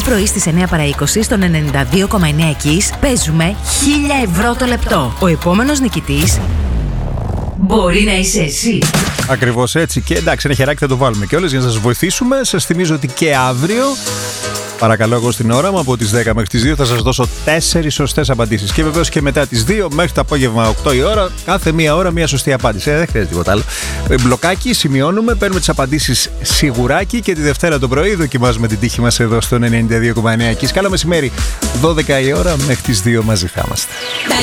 πρωί στις 9 παρά 20 στον 92,9 Kiss παίζουμε 1.000 ευρώ το λεπτό. Ο επόμενος νικητής μπορεί να είσαι εσύ. Ακριβώς έτσι. Και εντάξει, ένα χεράκι θα το βάλουμε κιόλας για να σας βοηθήσουμε. Σας θυμίζω ότι και αύριο, παρακαλώ, εγώ στην ώρα μου από τις 10 μέχρι τις 2 θα σας δώσω 4 σωστές απαντήσεις. Και βεβαίως και μετά τις 2 μέχρι το απόγευμα 8 η ώρα, κάθε μία ώρα μία σωστή απάντηση. Δεν χρειάζεται τίποτα άλλο. Μπλοκάκι, σημειώνουμε, παίρνουμε τις απαντήσεις σιγουράκι και τη Δευτέρα το πρωί δοκιμάζουμε την τύχη μας εδώ στο 92,9 Kiss. Καλό μεσημέρι, 12 η ώρα μέχρι τις 2 μαζί θα είμαστε.